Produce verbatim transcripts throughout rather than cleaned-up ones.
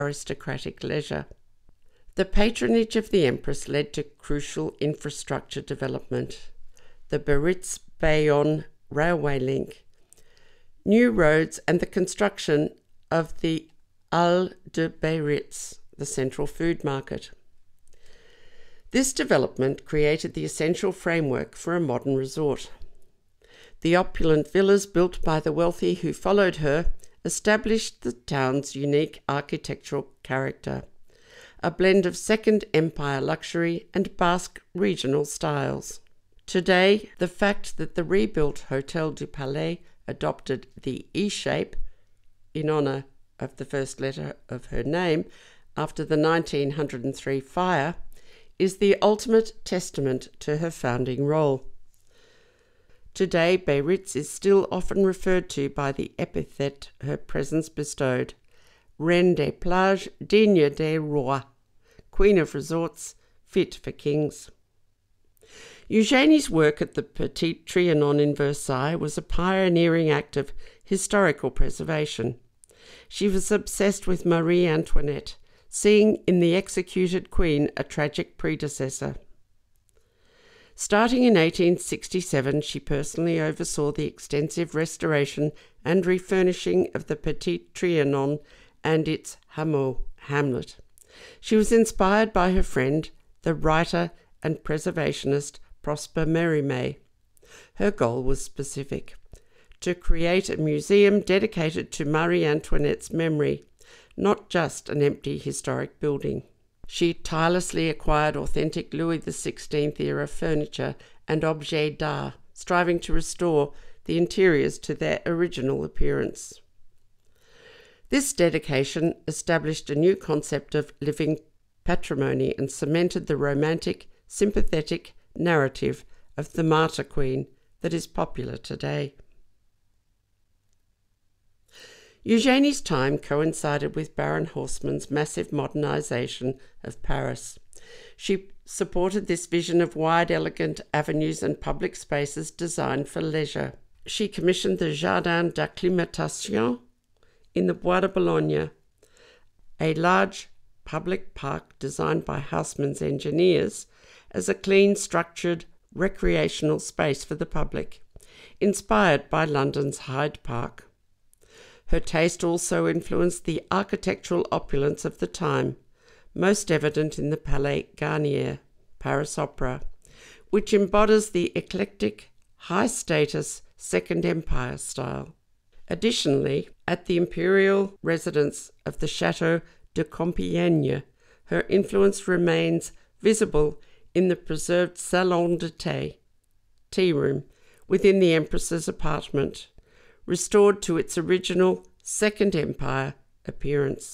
aristocratic leisure. The patronage of the Empress led to crucial infrastructure development. The Biarritz-Bayonne railway link, new roads, and the construction of the Halles de Biarritz, the central food market. This development created the essential framework for a modern resort. The opulent villas built by the wealthy who followed her established the town's unique architectural character, a blend of Second Empire luxury and Basque regional styles. Today, the fact that the rebuilt Hôtel du Palais adopted the E shape in honour of the first letter of her name after the nineteen oh three fire is the ultimate testament to her founding role. Today, Biarritz is still often referred to by the epithet her presence bestowed, Reine des plages digne des rois, Queen of resorts fit for kings. Eugénie's work at the Petit Trianon in Versailles was a pioneering act of historical preservation. She was obsessed with Marie Antoinette, seeing in the executed queen a tragic predecessor. Starting in eighteen sixty-seven, she personally oversaw the extensive restoration and refurnishing of the Petit Trianon and its hameau, hamlet. She was inspired by her friend, the writer and preservationist Prosper Mérimée. Her goal was specific: to create a museum dedicated to Marie Antoinette's memory, not just an empty historic building. She tirelessly acquired authentic Louis the sixteenth era furniture and objets d'art, striving to restore the interiors to their original appearance. This dedication established a new concept of living patrimony and cemented the romantic, sympathetic narrative of the martyr queen that is popular today. Eugénie's time coincided with Baron Haussmann's massive modernisation of Paris. She supported this vision of wide, elegant avenues and public spaces designed for leisure. She commissioned the Jardin d'Acclimatation in the Bois de Boulogne, a large public park designed by Haussmann's engineers as a clean, structured, recreational space for the public, inspired by London's Hyde Park. Her taste also influenced the architectural opulence of the time, most evident in the Palais Garnier, Paris Opera, which embodies the eclectic, high-status Second Empire style. Additionally, at the imperial residence of the Château de Compiègne, her influence remains visible in the preserved Salon de Thé, tea room, within the Empress's apartment, restored to its original Second Empire appearance.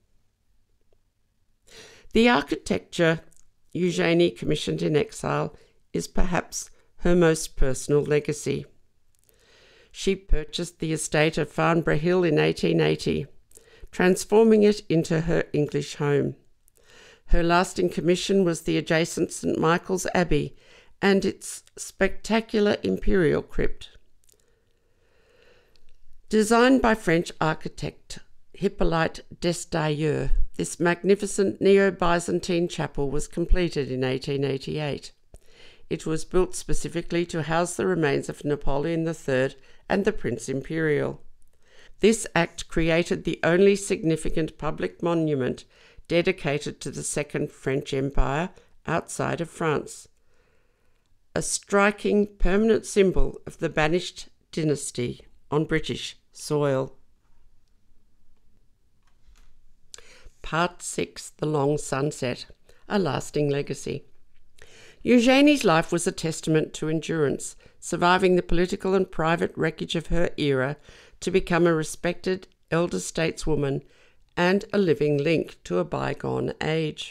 The architecture Eugénie commissioned in exile is perhaps her most personal legacy. She purchased the estate of Farnborough Hill in eighteen eighty, transforming it into her English home. Her lasting commission was the adjacent Saint Michael's Abbey and its spectacular imperial crypt. Designed by French architect Hippolyte Destailleux, this magnificent Neo-Byzantine chapel was completed in eighteen eighty-eight. It was built specifically to house the remains of Napoleon the Third and the Prince Imperial. This act created the only significant public monument dedicated to the Second French Empire outside of France, a striking permanent symbol of the banished dynasty on British soil. Part six, The Long Sunset, A Lasting Legacy. Eugénie's life was a testament to endurance, surviving the political and private wreckage of her era to become a respected elder stateswoman and a living link to a bygone age.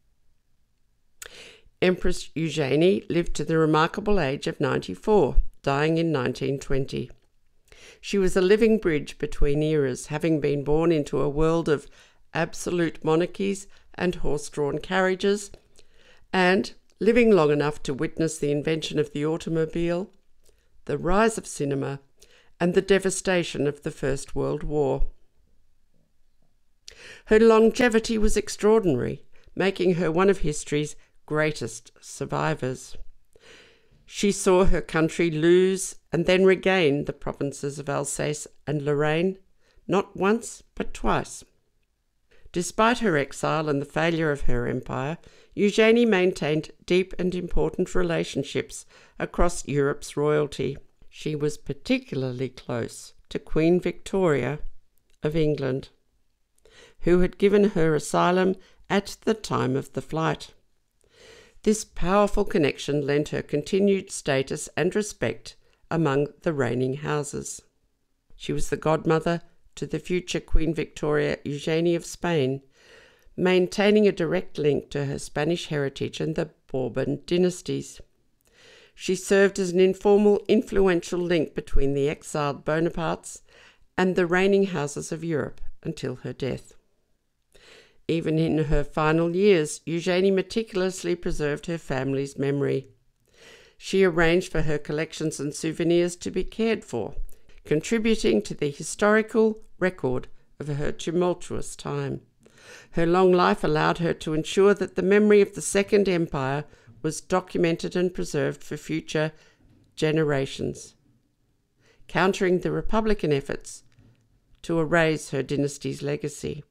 Empress Eugénie lived to the remarkable age of ninety-four, dying in nineteen twenty. She was a living bridge between eras, having been born into a world of absolute monarchies and horse-drawn carriages, and living long enough to witness the invention of the automobile, the rise of cinema, and the devastation of the First World War. Her longevity was extraordinary, making her one of history's greatest survivors. She saw her country lose and then regain the provinces of Alsace and Lorraine, not once but twice. Despite her exile and the failure of her empire, Eugénie maintained deep and important relationships across Europe's royalty. She was particularly close to Queen Victoria of England, who had given her asylum at the time of the flight. This powerful connection lent her continued status and respect among the reigning houses. She was the godmother to the future Queen Victoria Eugénie of Spain, maintaining a direct link to her Spanish heritage and the Bourbon dynasties. She served as an informal, influential link between the exiled Bonapartes and the reigning houses of Europe until her death. Even in her final years, Eugénie meticulously preserved her family's memory. She arranged for her collections and souvenirs to be cared for, contributing to the historical record of her tumultuous time. Her long life allowed her to ensure that the memory of the Second Empire was documented and preserved for future generations, countering the Republican efforts to erase her dynasty's legacy.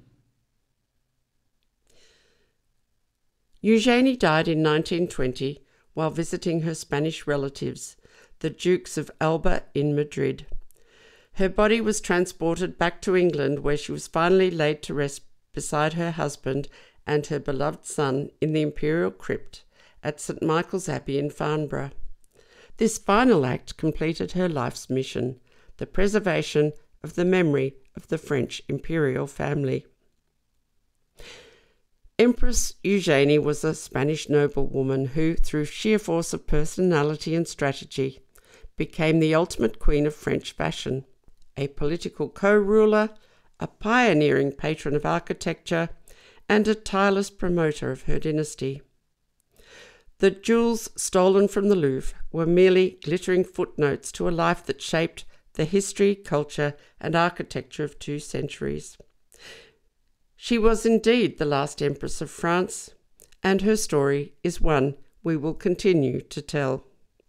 Eugénie died in nineteen twenty while visiting her Spanish relatives, the Dukes of Alba in Madrid. Her body was transported back to England, where she was finally laid to rest beside her husband and her beloved son in the imperial crypt at Saint Michael's Abbey in Farnborough. This final act completed her life's mission, the preservation of the memory of the French imperial family. Empress Eugénie was a Spanish noblewoman who, through sheer force of personality and strategy, became the ultimate queen of French fashion, a political co-ruler, a pioneering patron of architecture, and a tireless promoter of her dynasty. The jewels stolen from the Louvre were merely glittering footnotes to a life that shaped the history, culture, and architecture of two centuries. She was indeed the last Empress of France, and her story is one we will continue to tell.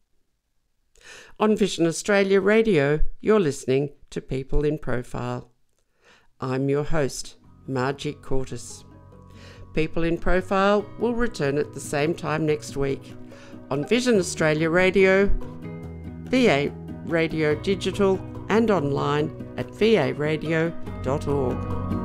On Vision Australia Radio, you're listening to People in Profile. I'm your host, Margie Cortis. People in Profile will return at the same time next week on Vision Australia Radio, V A Radio Digital, and online at v a radio dot org.